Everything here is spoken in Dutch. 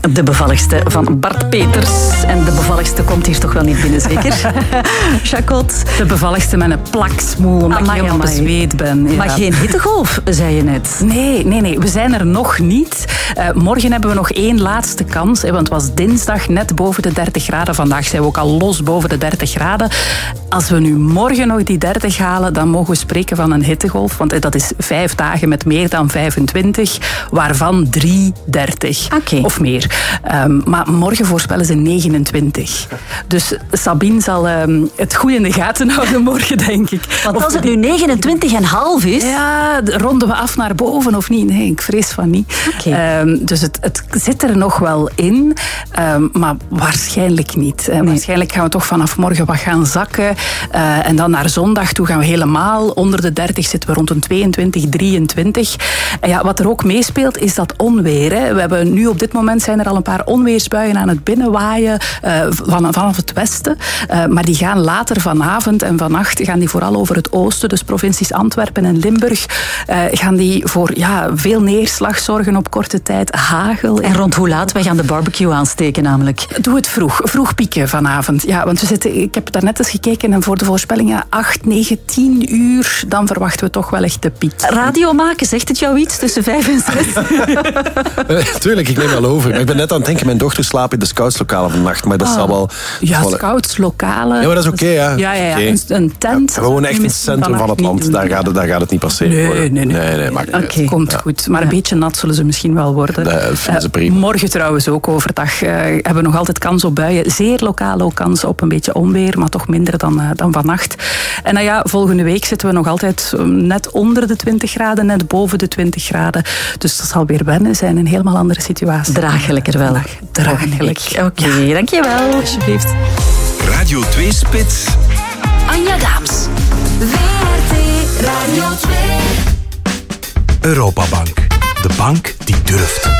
De bevalligste van Bart Peters. En de bevalligste komt hier toch wel niet binnen, zeker? Jacot. De bevalligste met een plaksmoel, omdat ik helemaal bezweet ben. Ja. Maar geen hittegolf, zei je net. Nee. We zijn er nog niet. Morgen hebben we nog 1 laatste kans. Want het was dinsdag net boven de 30 graden. Vandaag zijn we ook al los boven de 30 graden. Als we nu morgen nog die 30 halen, dan mogen we spreken van een hittegolf. Want dat is 5 dagen met meer dan 25, waarvan 3 30 of meer. Maar morgen voorspellen ze 29. Dus Sabine zal het goed in de gaten houden morgen, denk ik. Want als het nu 29,5 is... Ja, ronden we af naar boven of niet? Nee, ik vrees van niet. Dus het zit er nog wel in, maar waarschijnlijk niet. Waarschijnlijk gaan we toch vanaf morgen wat gaan zakken. En dan naar zondag toe gaan we helemaal onder de 30, zitten we rond een 22, 23. En ja, wat er ook meespeelt, is dat onweer. Hè. We hebben nu op dit moment zijn er al een paar onweersbuien aan het binnenwaaien vanaf het westen. Maar die gaan later vanavond en vannacht gaan die vooral over het oosten, dus provincies Antwerpen en Limburg, gaan die voor veel neerslag zorgen op korte tijd, hagel. En rond hoe laat? Wij gaan de barbecue aansteken namelijk. Doe het vroeg pieken vanavond. Ja, want ik heb daarnet eens gekeken en voor de voorspellingen 8, 9, 10 uur, dan verwachten we toch wel echt de piek. Radio maken, zegt het jou iets tussen 5 en 6? Tuurlijk, ik neem wel over. Maar ik ben net aan het denken, mijn dochter slaapt in de scoutslokalen vannacht, maar dat zal wel... Ja, scouts-lokalen. Ja, maar dat is oké, ja. Ja. Een tent. Gewoon echt in het centrum van het land. Daar gaat het niet passeren. Nee, maakt niet uit. Komt goed. Maar een beetje nat zullen ze misschien wel worden. Dat vinden ze prima. Morgen trouwens ook overdag hebben we nog altijd kans op buien. Zeer lokaal ook kans op een beetje onweer, maar toch minder dan vannacht. En volgende week zitten we nog altijd net onder de 20 graden, net boven de 20 graden. Dus dat zal weer wennen zijn, een helemaal andere situatie. Draaglijker wel. Draaglijk. Oké, dankjewel. Alsjeblieft. Radio 2 Spits. Anja Daams. WRT Radio 2. Europabank. De bank die durft.